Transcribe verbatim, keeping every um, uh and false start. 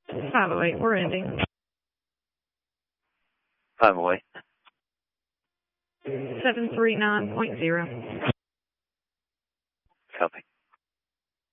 five oh eight, we're ending. five oh eight. seven three nine point zero.